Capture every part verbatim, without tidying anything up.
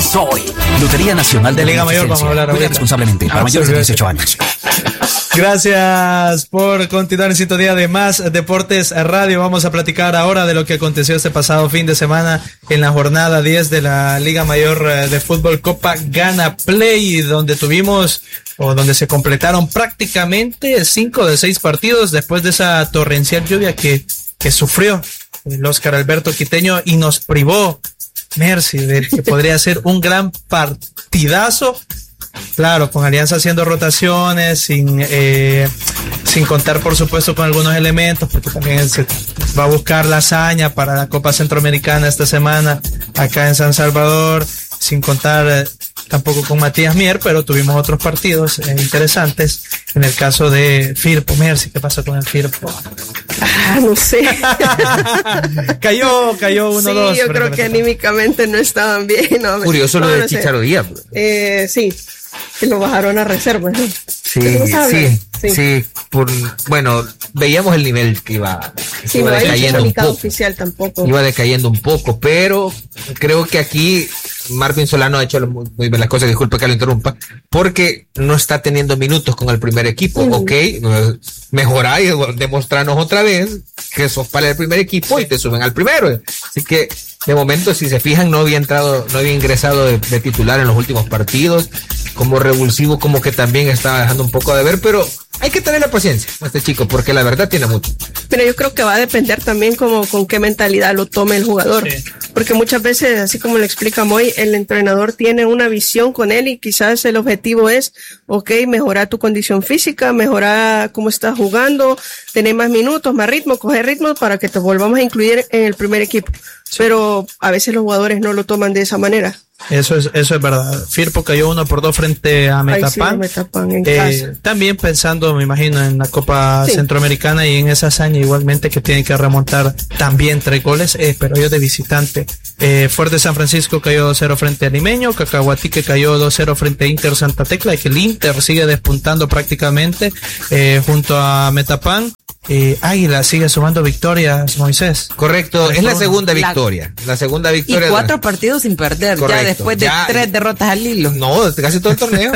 Es hoy. Lotería Nacional de la Liga Mayor. Vamos a hablar ahora responsablemente para mayores de dieciocho años. Gracias por continuar en sintonía de Más Deportes Radio. Vamos a platicar ahora de lo que aconteció este pasado fin de semana en la jornada diez de la Liga Mayor de Fútbol Copa Gana Play, donde tuvimos o donde se completaron prácticamente cinco de seis partidos después de esa torrencial lluvia que, que sufrió el Óscar Alberto Quiteño y nos privó, Mercy, de que podría ser un gran partidazo. Claro, con Alianza haciendo rotaciones, sin eh, sin contar por supuesto con algunos elementos, porque también se va a buscar la hazaña para la Copa Centroamericana esta semana acá en San Salvador, sin contar eh, tampoco con Matías Mier, pero tuvimos otros partidos eh, interesantes. En el caso de Firpo, Mercy, ¿qué pasó con el Firpo? Ah, no sé. cayó, cayó uno, sí, dos. Yo creo que anímicamente no estaban bien. No, Curioso no, lo de no Chicharo Díaz. Eh, sí, que lo bajaron a reserva, ¿no? Sí, sí, sí, sí, por, bueno, veíamos el nivel que iba, que sí, iba no decayendo un poco. Oficial tampoco. Iba decayendo un poco, pero creo que aquí Marvin Solano ha hecho muy, muy bien las cosas, disculpe que lo interrumpa, porque no está teniendo minutos con el primer equipo. Uh-huh. Ok, mejorar y demostrarnos otra vez que sos para el primer equipo y te suben al primero. Así que de momento, si se fijan, no había entrado, no había ingresado de, de titular en los últimos partidos. Como revulsivo, como que también estaba dejando un poco de ver, pero hay que tener la paciencia a este chico, porque la verdad tiene mucho. Pero yo creo que va a depender también como con qué mentalidad lo tome el jugador, sí. Porque muchas veces, así como lo explica Moy, el entrenador tiene una visión con él y quizás el objetivo es, ok, mejorar tu condición física, mejorar cómo estás jugando, tener más minutos, más ritmo, coger ritmo para que te volvamos a incluir en el primer equipo. Sí. Pero a veces los jugadores no lo toman de esa manera. Eso es, eso es verdad. Firpo cayó uno por dos frente a Metapan. Ay, sí, Metapan en eh, casa. También pensando, me imagino, en la Copa sí. Centroamericana y en esa hazaña igualmente que tienen que remontar también tres goles, eh, pero ellos de visitante. Eh, Fuerte San Francisco cayó dos cero frente a Limeño, Cacahuatique cayó dos cero frente a Inter Santa Tecla, y que el Inter sigue despuntando prácticamente eh, junto a Metapan. Eh, Águila sigue sumando victorias, Moisés. Correcto, es la segunda victoria. La, la segunda victoria. Y cuatro de... partidos sin perder. Correcto. Ya después de ya, tres derrotas al hilo. No, casi todo el torneo.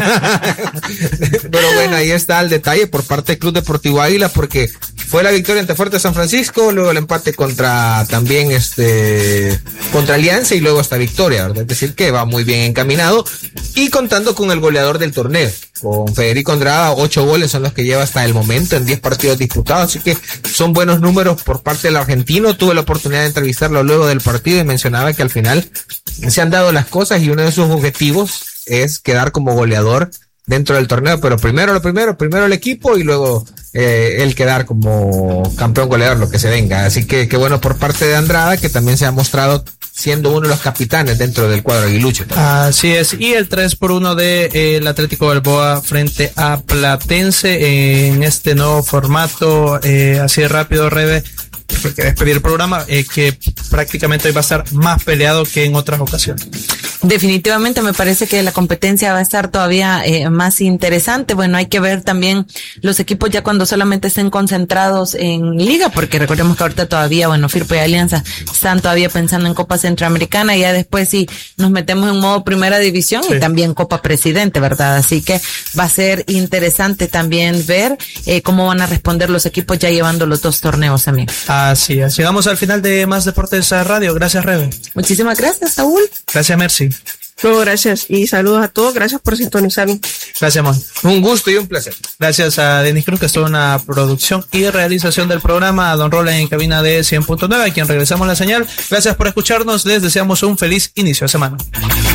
Pero bueno, ahí está el detalle por parte del Club Deportivo Águila, porque fue la victoria ante Fuerte San Francisco, luego el empate contra también este contra Alianza y luego esta victoria, ¿verdad? Es decir, que va muy bien encaminado y contando con el goleador del torneo, con Federico Andrada, ocho goles son los que lleva hasta el momento en diez partidos disputados, así que son buenos números por parte del argentino. Tuve la oportunidad de entrevistarlo luego del partido y mencionaba que al final se han dado las cosas y uno de sus objetivos es quedar como goleador dentro del torneo, pero primero lo primero, primero el equipo y luego eh, el quedar como campeón goleador, lo que se venga. Así que qué bueno por parte de Andrada, que también se ha mostrado siendo uno de los capitanes dentro del cuadro aguilucho. Así es, y el tres por uno de eh, el Atlético Balboa frente a Platense eh, en este nuevo formato, eh, así de rápido, Rebe, porque despedir el programa, eh, que prácticamente hoy va a estar más peleado que en otras ocasiones. Definitivamente me parece que la competencia va a estar todavía eh, más interesante. Bueno, hay que ver también los equipos ya cuando solamente estén concentrados en Liga, porque recordemos que ahorita todavía, bueno, Firpo y Alianza están todavía pensando en Copa Centroamericana y ya después sí nos metemos en modo Primera División sí. Y también Copa Presidente, ¿verdad? Así que va a ser interesante también ver eh, cómo van a responder los equipos ya llevando los dos torneos también. Así es. Llegamos al final de Más Deportes Radio. Gracias, Rebe. Muchísimas gracias, Saúl. Gracias, Mercy. No, gracias y saludos a todos, gracias por sintonizarme. Gracias, Mon. Un gusto y un placer. Gracias a Denis Cruz, que estuvo en la producción y realización del programa, a Don Roland en cabina de cien punto nueve, a quien regresamos la señal. Gracias por escucharnos, les deseamos un feliz inicio de semana.